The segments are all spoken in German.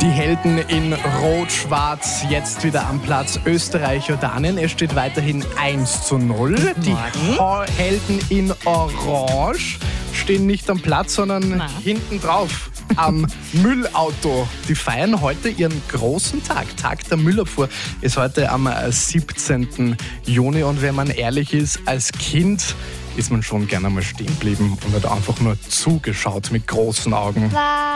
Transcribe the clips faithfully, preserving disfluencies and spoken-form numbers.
Die Helden in Rot-Schwarz jetzt wieder am Platz Österreich-Jordanien. Es steht weiterhin eins zu null. Die Ho- Helden in Orange stehen nicht am Platz, sondern Na. hinten drauf am Müllauto. Die feiern heute ihren großen Tag. Tag der Müllabfuhr ist heute am siebzehnten Juni. Und wenn man ehrlich ist, als Kind ist man schon gerne mal stehen geblieben und hat einfach nur zugeschaut mit großen Augen.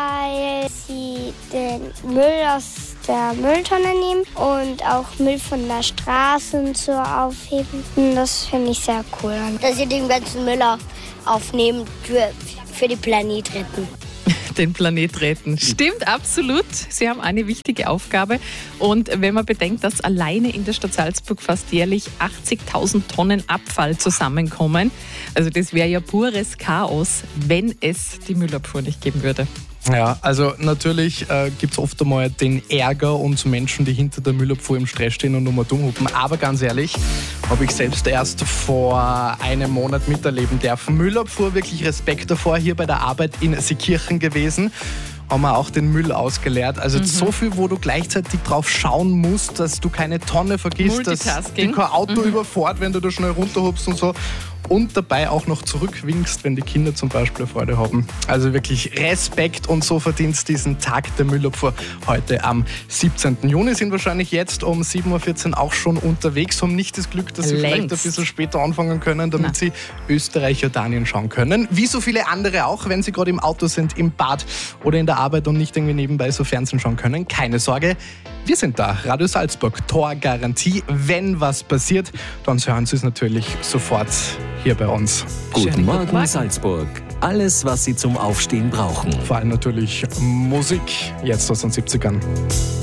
Weil sie den Müll aus der Mülltonne nehmen und auch Müll von der Straße und so aufheben. Und das finde ich sehr cool. Dass sie den ganzen Müll aufnehmen für, für den Planet retten. Den Planet retten. Stimmt, absolut. Sie haben eine wichtige Aufgabe. Und wenn man bedenkt, dass alleine in der Stadt Salzburg fast jährlich achtzigtausend Tonnen Abfall zusammenkommen, also das wäre ja pures Chaos, wenn es die Müllabfuhr nicht geben würde. Ja, also natürlich äh, gibt es oft einmal den Ärger und Menschen, die hinter der Müllabfuhr im Stress stehen und nur dumm hupen. Aber ganz ehrlich, habe ich selbst erst vor einem Monat miterleben dürfen. Müllabfuhr, wirklich Respekt davor, hier bei der Arbeit in Seekirchen gewesen. Haben wir auch den Müll ausgeleert. Also mhm. so viel, wo du gleichzeitig drauf schauen musst, dass du keine Tonne vergisst, dass dich kein Auto mhm. überfährt, wenn du da schnell runterhupst und so. Und dabei auch noch zurückwinkst, wenn die Kinder zum Beispiel Freude haben. Also wirklich Respekt und so verdienst diesen Tag der Müllabfuhr heute am siebzehnten Juni. Sind wahrscheinlich jetzt um sieben Uhr vierzehn auch schon unterwegs, haben nicht das Glück, dass sie Längst. vielleicht ein bisschen später anfangen können, damit Na. sie Österreich-Jordanien schauen können. Wie so viele andere auch, wenn sie gerade im Auto sind, im Bad oder in der Arbeit und nicht irgendwie nebenbei so Fernsehen schauen können. Keine Sorge, wir sind da. Radio Salzburg, Torgarantie. Wenn was passiert, dann hören Sie es natürlich sofort hier bei uns. Guten Schönen Morgen, guten Morgen. Salzburg. Alles, was Sie zum Aufstehen brauchen. Vor allem natürlich Musik, jetzt aus den siebzigern.